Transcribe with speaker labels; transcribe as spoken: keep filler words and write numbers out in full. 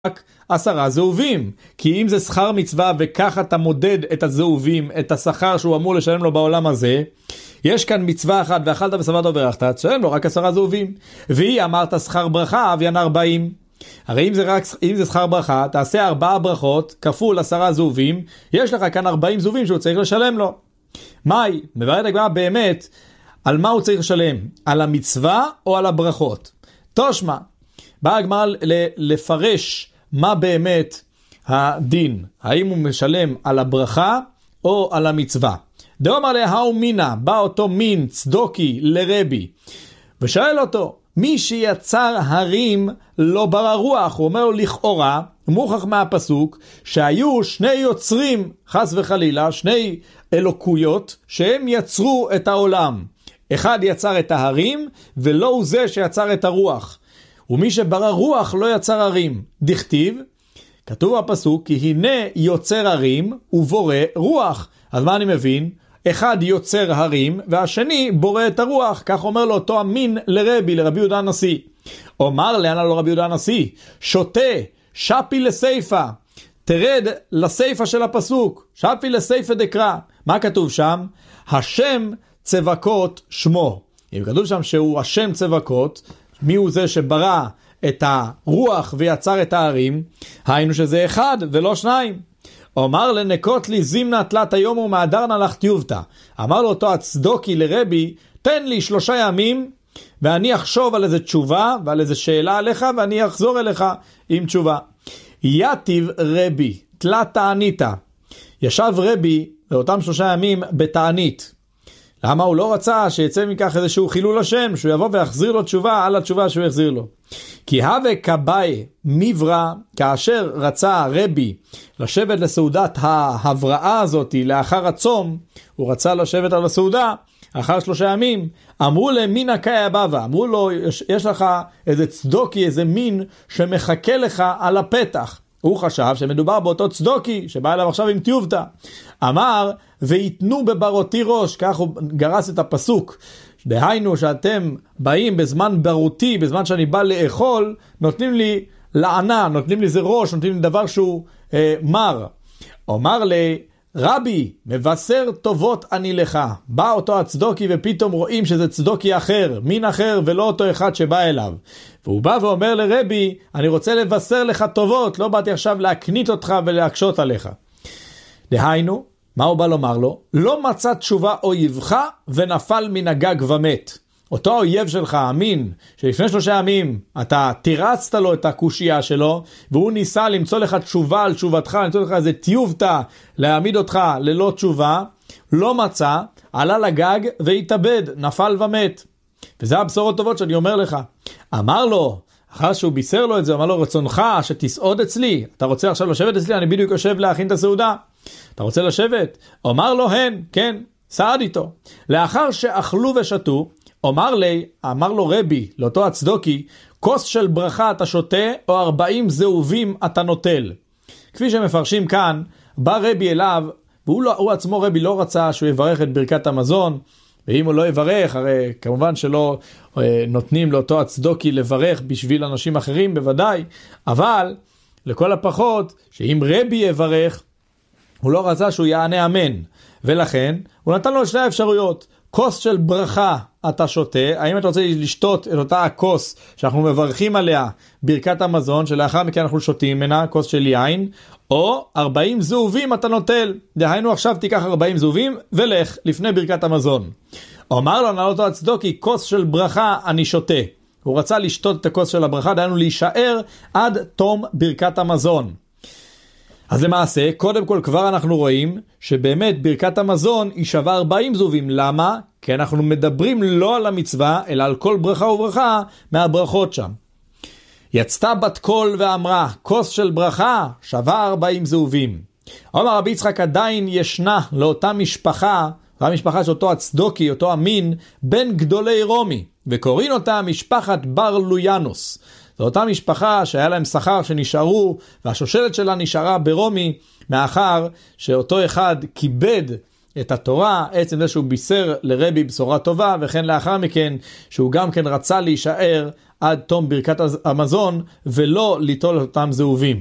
Speaker 1: רק עשרה זהובים, כי אם זה שכר מצווה וככה אתה מודד את הזהובים, את השכר שהוא אמור לשלם לו בעולם הזה, יש כאן מצווה אחת, ואכלת ושבעת וברכת, תשלם לו רק עשרה זהובים. והיא אמרת שכר ברכה, אביין ארבעים. הרי אם זה רק, אם זה שכר ברכה, תעשה ארבעה ברכות, כפול עשרה זהובים, יש לך כאן ארבעים זהובים שהוא צריך לשלם לו. מהי? מבארת הגמרא באמת, על מה הוא צריך לשלם? על המצווה או על הברכות? תושמע, באה הגמרא לפרש מה באמת הדין, האם הוא משלם על הברכה או על המצווה. דאמר להאו מינה, בא אותו מין צדוקי לרבי, ושאל אותו, מי שיצר הרים לא ברא רוח, הוא אומר לו לכאורה, מוכח מהפסוק, שהיו שני יוצרים, חס וחלילה, שני אלוקויות, שהם יצרו את העולם. אחד יצר את ההרים, ולא הוא זה שיצר את הרוח. ומי שברא רוח לא יצר הרים. דכתיב, כתוב בפסוק, כי הנה יוצר הרים ובורא רוח. אז מה אני מבין? אחד יוצר הרים, והשני בורא את הרוח. כך אומר לו אותו המין לרבי, לרבי יהודה הנשיא. אומר לענה לו רבי יהודה הנשיא, שותה, שפי לסייפה. תרד לסייפה של הפסוק, שפי לסייפה דקרא. מה כתוב שם? השם צבקות שמו. אם כתוב שם שהוא השם צבקות, מי הוא זה שברא את הרוח ויצר את ההרים? היינו שזה אחד ולא שניים. אומר לנקות לי זימנה תלת היום ומהדרנה לך טיובתא. אמר לו אותו הצדוקי לרבי, תן לי שלושה ימים ואני אחשוב על איזה תשובה ועל איזה שאלה עליך ואני אחזור אליך עם תשובה. יתיב רבי תלת תעניתא. ישב רבי באותם שלושה ימים בתענית. למה הוא לא רצה שיצא מכך איזשהו חילול השם, שהוא יבוא ויחזיר לו תשובה על התשובה שהוא יחזיר לו? כי הווה כבאי מברא, כאשר רצה רבי לשבת לסעודת ההבראה הזאת לאחר הצום, הוא רצה לשבת על הסעודה אחר שלושה ימים, אמרו להם מין הקאי הבאווה, אמרו לו יש, יש לך איזה צדוקי, איזה מין שמחכה לך על הפתח. הוא חשב שמדובר באותו צדוקי שבא אליו עכשיו עם טיובתא. אמר ויתנו בברותי ראש, כך הוא גרס את הפסוק. דהיינו שאתם באים בזמן ברותי, בזמן שאני בא לאכול, נותנים לי לענה, נותנים לי זה ראש, נותנים לי דבר שהוא אה, מר. אומר לי, רבי, מבשר טובות אני לך. בא אותו הצדוקי ופתאום רואים שזה צדוקי אחר, מין אחר ולא אותו אחד שבא אליו. והוא בא ואומר לרבי, אני רוצה לבשר לך טובות, לא באתי עכשיו להקנית אותך ולהקשות עליך. דהיינו, מה הוא בא לומר לו? לא מצא תשובה אויבך ונפל מן הגג ומת. אותו האויב שלך, המין, שלפני שלושה ימים אתה תירצת לו את הקושייה שלו, והוא ניסה למצוא לך תשובה על תשובתך, למצוא לך איזה טיובתא, להעמיד אותך ללא תשובה, לא מצא, עלה לגג והתאבד, נפל ומת. וזה הבשורות טובות שאני אומר לך. אמר לו, אחר שהוא בישר לו את זה, אמר לו, רצונך שתסעוד אצלי, אתה רוצה עכשיו לשבת אצלי? אני בדיוק יושב להכין את הסעודה. אתה רוצה לשבת? אמר לו, הן, כן, סעד איתו. לאחר שאכלו ושתו, אמר לי, אמר לו רבי, לאותו הצדוקי, כוס של ברכה אתה שותה, או ארבעים זהובים אתה נוטל. כפי שמפרשים כאן, בא רבי אליו, והוא לא, הוא עצמו רבי לא רצה שהוא יברך את ברכת המזון, ואם הוא לא יברך, הרי כמובן שלא אה, נותנים לאותו הצדוקי לברך בשביל אנשים אחרים, בוודאי, אבל לכל הפחות, שאם רבי יברך, הוא לא רצה שהוא יענה אמן, ולכן הוא נתן לו שתי אפשרויות. כוס של ברכה אתה שותה, האם אתה רוצה לשתות את אותה הכוס שאנחנו מברכים עליה ברכת המזון, שלאחר מכן אנחנו שותים ממנה, כוס של יין, או ארבעים זהובים אתה נוטל, דהיינו עכשיו תיקח ארבעים זהובים ולך לפני ברכת המזון. אמר לו נעל אותו הצדוקי, כוס של ברכה אני שותה. הוא רצה לשתות את הכוס של הברכה, דהיינו להישאר עד תום ברכת המזון. אז למעשה, קודם כל כבר אנחנו רואים שבאמת ברכת המזון היא שווה ארבעים זהובים. למה? כי אנחנו מדברים לא על המצווה, אלא על כל ברכה וברכה מהברכות שם. יצתה בת קול ואמרה, כוס של ברכה שווה ארבעים זהובים. אומר רבי יצחק, עדיין ישנה לאותה משפחה, אותה משפחה שאותו הצדוקי, אותו המין, בין גדולי רומי, וקוראים אותה משפחת בר לויאנוס. זו אותה משפחה שהיה להם שכר שנשארו, והשושלת שלה נשארה ברומי, מאחר שאותו אחד כיבד את התורה, עצם זה שהוא בישר לרבי בשורה טובה, וכן לאחר מכן שהוא גם כן רצה להישאר עד תום ברכת המזון ולא ליטול אותם זהובים.